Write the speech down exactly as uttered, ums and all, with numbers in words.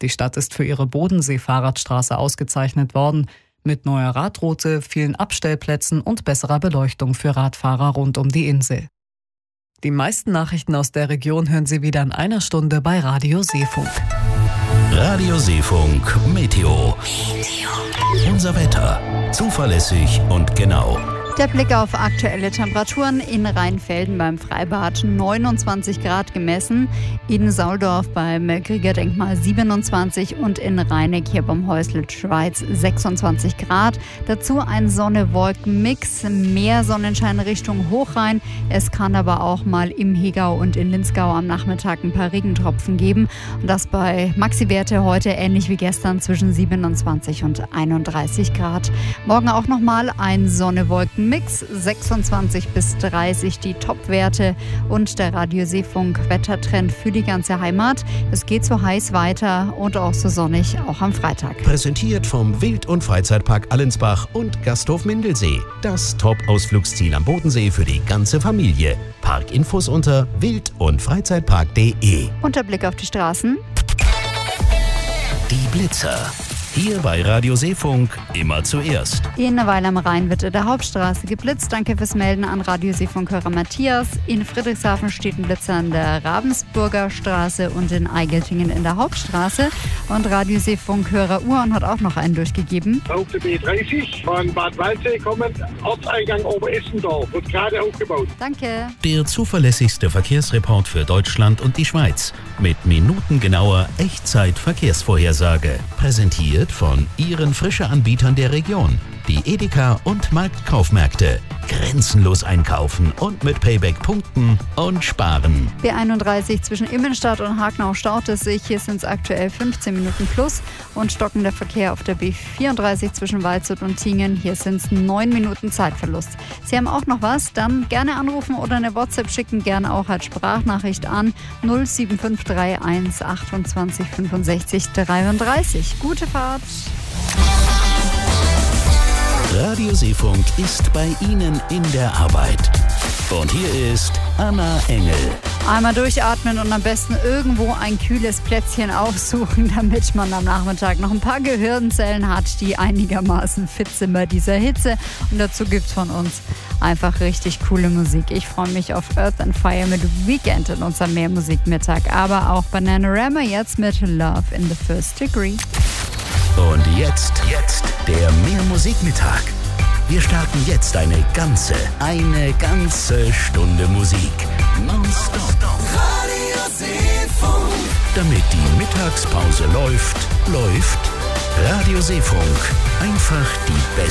Die Stadt ist für ihre Bodensee-Fahrradstraße ausgezeichnet worden, mit neuer Radroute, vielen Abstellplätzen und besserer Beleuchtung für Radfahrer rund um die Insel. Die meisten Nachrichten aus der Region hören Sie wieder in einer Stunde bei Radio Seefunk. Radio Seefunk Meteo. Unser Wetter. Zuverlässig und genau. Der Blick auf aktuelle Temperaturen: in Rheinfelden beim Freibad neunundzwanzig Grad gemessen, in Sauldorf beim Kriegerdenkmal siebenundzwanzig und in Rheineck hier beim Häusl-Schweiz sechsundzwanzig Grad. Dazu ein Sonne-Wolken-Mix, mehr Sonnenschein Richtung Hochrhein. Es kann aber auch mal im Hegau und in Linzgau am Nachmittag ein paar Regentropfen geben. Und das bei Maxi-Werte heute ähnlich wie gestern zwischen siebenundzwanzig und einunddreißig Grad. Morgen auch nochmal ein Sonne-Wolken Mix, sechsundzwanzig bis dreißig die Topwerte und der Radio Seefunk Wettertrend für die ganze Heimat. Es geht so heiß weiter und auch so sonnig, auch am Freitag. Präsentiert vom Wild- und Freizeitpark Allensbach und Gasthof Mindelsee. Das Top-Ausflugsziel am Bodensee für die ganze Familie. Parkinfos unter wild- und freizeitpark punkt de. Und der Blick auf die Straßen. Die Blitzer. Hier bei Radio Seefunk immer zuerst. In Weil am Rhein wird in der Hauptstraße geblitzt. Danke fürs Melden an Radio Seefunk-Hörer Matthias. In Friedrichshafen steht ein Blitzer an der Ravensburger Straße und in Eigeltingen in der Hauptstraße. Und Radio Seefunk-Hörer Uhren hat auch noch einen durchgegeben. Auf der B dreißig von Bad Waldsee kommend, Ortseingang Oberessendorf, wird gerade aufgebaut. Danke. Der zuverlässigste Verkehrsreport für Deutschland und die Schweiz. Mit minutengenauer Echtzeit-Verkehrsvorhersage. Präsentiert von Ihren Frische-Anbietern der Region. Die Edeka und Marktkaufmärkte. Grenzenlos einkaufen und mit Payback punkten und sparen. B einunddreißig zwischen Immenstadt und Hagenau staut es sich. Hier sind es aktuell fünfzehn Minuten plus und stockender Verkehr auf der B vierunddreißig zwischen Waldshut und Tingen. Hier sind es neun Minuten Zeitverlust. Sie haben auch noch was? Dann gerne anrufen oder eine WhatsApp schicken, gerne auch als Sprachnachricht an null sieben fünf drei eins achtundzwanzig fünfundsechzig dreiunddreißig. Gute Fahrt! Radio Seefunk ist bei Ihnen in der Arbeit. Und hier ist Anna Engel. Einmal durchatmen und am besten irgendwo ein kühles Plätzchen aufsuchen, damit man am Nachmittag noch ein paar Gehirnzellen hat, die einigermaßen fit sind bei dieser Hitze. Und dazu gibt es von uns einfach richtig coole Musik. Ich freue mich auf Earth and Fire mit Weekend in unserem Mehrmusikmittag. Aber auch Bananarama jetzt mit Love in the First Degree. Und jetzt, jetzt der Mehrmusikmittag. Wir starten jetzt eine ganze, eine ganze Stunde Musik. Nonstop. Radio Seefunk. Damit die Mittagspause läuft, läuft Radio Seefunk. Einfach die beste